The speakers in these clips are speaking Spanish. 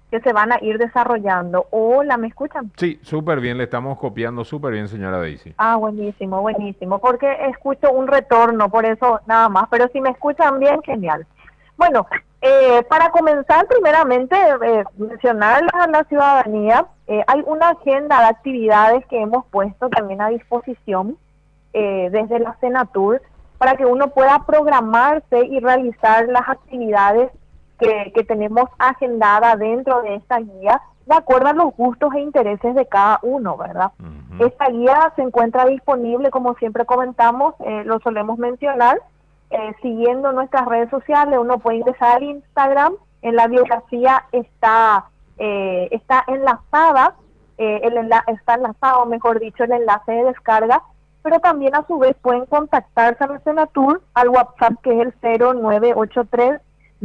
que se van a ir desarrollando. Hola, ¿me escuchan? Sí, súper bien, le estamos copiando súper bien, señora Daisy. Ah, buenísimo, buenísimo, porque escucho un retorno, por eso nada más, pero si me escuchan bien, genial. Bueno, para comenzar, primeramente, mencionar a la ciudadanía, hay una agenda de actividades que hemos puesto también a disposición desde la Senatur para que uno pueda programarse y realizar las actividades que tenemos agendada dentro de esta guía, de acuerdo a los gustos e intereses de cada uno, ¿verdad? Ujú. Esta guía se encuentra disponible, como siempre comentamos, lo solemos mencionar, siguiendo nuestras redes sociales. Uno puede ingresar al Instagram, en la biografía está enlazada, está enlazado, mejor dicho, el enlace de descarga, pero también a su vez pueden contactarse a la Senatur al WhatsApp, que es el 0983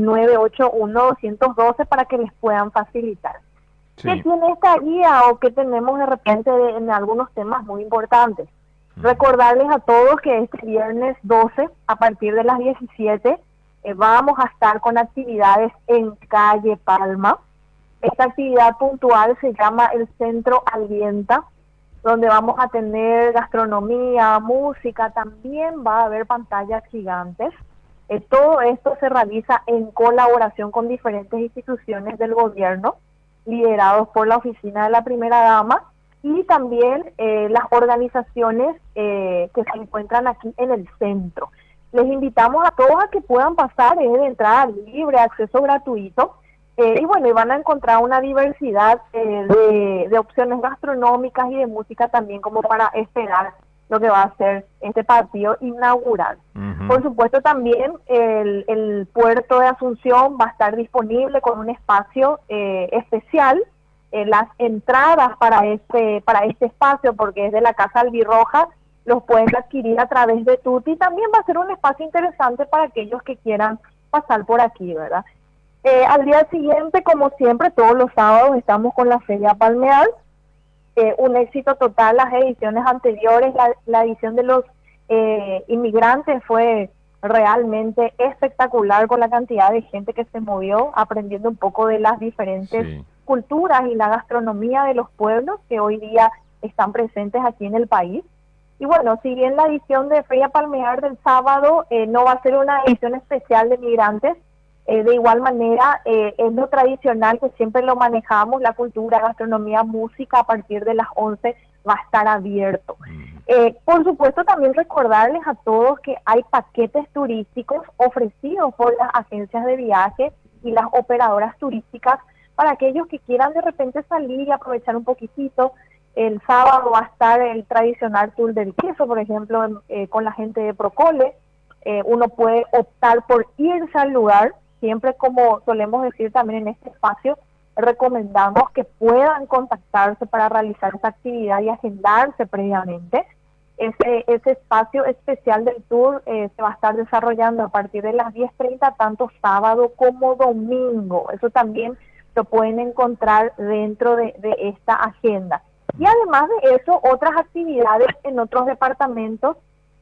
981 212, para que les puedan facilitar. ¿Qué Sí. tiene esta guía o qué tenemos de repente en algunos temas muy importantes? Ujú. Recordarles a todos que este viernes 12, a partir de las 17, vamos a estar con actividades en calle Palma. Esta actividad puntual se llama el Centro Alienta, donde vamos a tener gastronomía, música, también va a haber pantallas gigantes. Todo esto se realiza en colaboración con diferentes instituciones del gobierno, liderados por la Oficina de la Primera Dama, y también las organizaciones que se encuentran aquí en el centro. Les invitamos a todos a que puedan pasar, es de entrada libre, acceso gratuito, y bueno, y van a encontrar una diversidad de opciones gastronómicas y de música también, como para esperar lo que va a ser este partido inaugural. Ujú. Por supuesto, también el puerto de Asunción va a estar disponible con un espacio especial. Las entradas para este espacio, porque es de la Casa Albirroja, los pueden adquirir a través de Tuti. También va a ser un espacio interesante para aquellos que quieran pasar por aquí, ¿verdad? Al día siguiente, como siempre, todos los sábados estamos con la Feria Palmear. Un éxito total las ediciones anteriores. La edición de los inmigrantes fue realmente espectacular, con la cantidad de gente que se movió, aprendiendo un poco de las diferentes Sí. culturas y la gastronomía de los pueblos que hoy día están presentes aquí en el país. Y bueno, si bien la edición de Feria Palmear del sábado no va a ser una edición especial de migrantes, de igual manera es lo tradicional que siempre lo manejamos, la cultura, gastronomía, música, a partir de las 11 va a estar abierto. Ujú. Por supuesto, también recordarles a todos que hay paquetes turísticos ofrecidos por las agencias de viaje y las operadoras turísticas para aquellos que quieran de repente salir y aprovechar un poquitito. El sábado va a estar el tradicional tour del queso, por ejemplo, con la gente de Procole. Uno puede optar por irse al lugar, siempre, como solemos decir también en este espacio, recomendamos que puedan contactarse para realizar esa actividad y agendarse previamente. Ese espacio especial del tour se va a estar desarrollando a partir de las 10:30, tanto sábado como domingo. Eso también lo pueden encontrar dentro de esta agenda. Y además de eso, otras actividades en otros departamentos,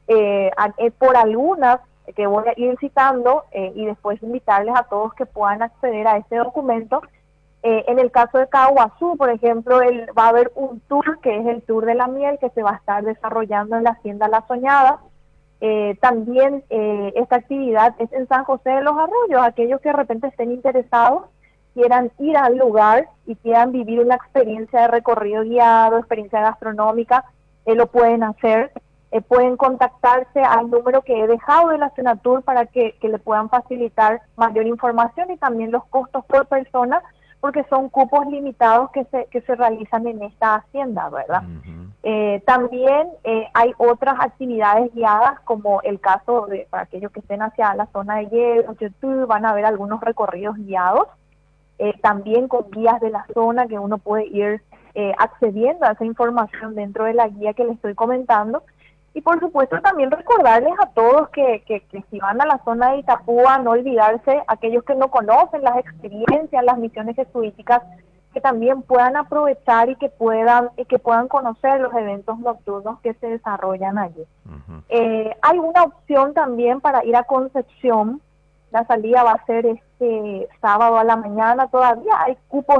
por algunas que voy a ir citando, y después invitarles a todos que puedan acceder a este documento. En el caso de Caguazú, por ejemplo, va a haber un tour que es el Tour de la Miel, que se va a estar desarrollando en la Hacienda La Soñada. También esta actividad es en San José de los Arroyos. Aquellos que de repente estén interesados, quieran ir al lugar y quieran vivir una experiencia de recorrido guiado, experiencia gastronómica, lo pueden hacer. Pueden contactarse al número que he dejado de la Senatur para que le puedan facilitar mayor información, y también los costos por persona, porque son cupos limitados que se realizan en esta hacienda, ¿verdad? Ujú. También hay otras actividades guiadas, como el caso de para aquellos que estén hacia la zona de Yeddo, YouTube, van a haber algunos recorridos guiados, también con guías de la zona, que uno puede ir accediendo a esa información dentro de la guía que les estoy comentando. Y por supuesto también recordarles a todos que si van a la zona de Itapúa, no olvidarse, aquellos que no conocen las experiencias, las misiones jesuíticas, que también puedan aprovechar y que puedan conocer los eventos nocturnos que se desarrollan allí. Ujú. Hay una opción también para ir a Concepción. La salida va a ser este sábado a la mañana. Todavía hay cupos